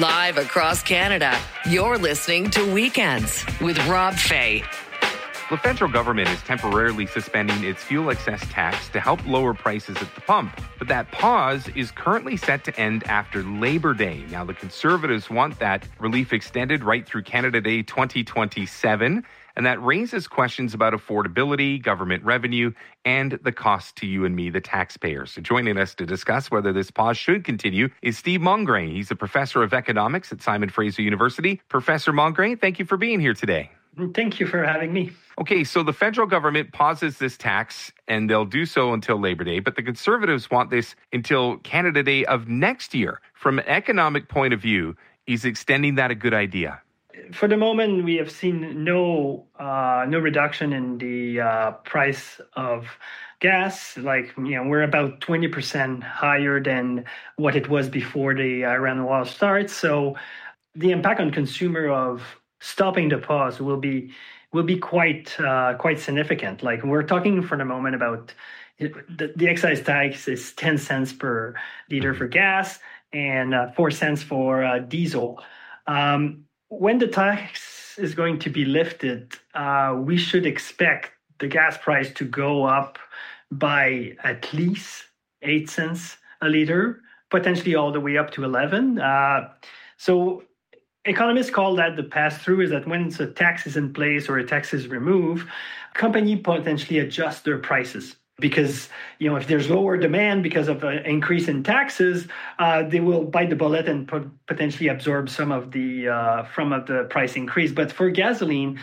Live across Canada, you're listening to Weekends with Rob Fay. The federal government is temporarily suspending its fuel excess tax to help lower prices at the pump. But that pause is currently set to end after Labor Day. Now, the Conservatives want that relief extended right through Canada Day 2027. And that raises questions about affordability, government revenue, and the cost to you and me, the taxpayers. So joining us to discuss whether this pause should continue is Steve Mongrain. He's a professor of economics at Simon Fraser University. Professor Mongrain, thank you for being here today. Thank you for having me. Okay, so the federal government pauses this tax, and they'll do so until Labor Day, but the Conservatives want this until Canada Day of next year. From an economic point of view, is extending that a good idea? For the moment, we have seen no reduction in the price of gas. We're about 20% higher than what it was before the Iran war starts. So the impact on consumer of stopping the pause will be quite significant. Like, we're talking for the moment about the excise tax is 10 cents per liter for gas and 4 cents for diesel. When the tax is going to be lifted, we should expect the gas price to go up by at least 8 cents a liter, potentially all the way up to 11. So economists call that the pass-through, is that when a tax is in place or a tax is removed, companies potentially adjust their prices. Because, if there's lower demand because of an increase in taxes, they will bite the bullet and potentially absorb some of the price increase. But for gasoline,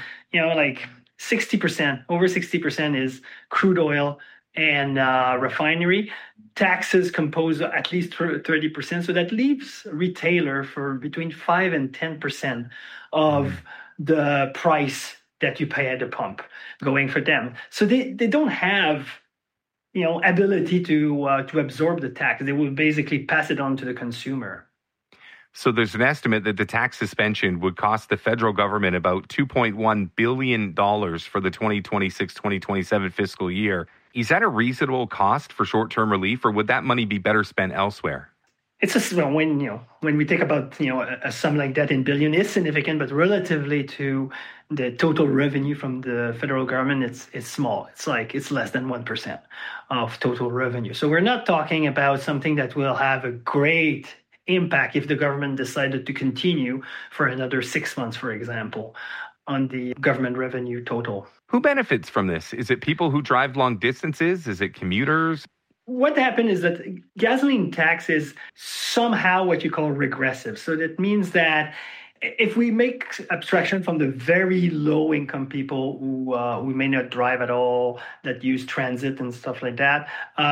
60%, over 60% is crude oil and refinery. Taxes compose at least 30%. So that leaves a retailer for between 5 and 10% of the price that you pay at the pump going for them. So they don't have ability to absorb the tax. They will basically pass it on to the consumer. So there's an estimate that the tax suspension would cost the federal government about $2.1 billion for the 2026-2027 fiscal year. Is that a reasonable cost for short-term relief, or would that money be better spent elsewhere? It's just when we think about a sum like that in billion is significant, but relatively to the total revenue from the federal government, it's small. It's less than 1% of total revenue. So we're not talking about something that will have a great impact if the government decided to continue for another 6 months, for example, on the government revenue total. Who benefits from this? Is it people who drive long distances? Is it commuters? What happened is that gasoline tax is somehow what you call regressive. So that means that if we make abstraction from the very low income people who may not drive at all, that use transit and stuff like that,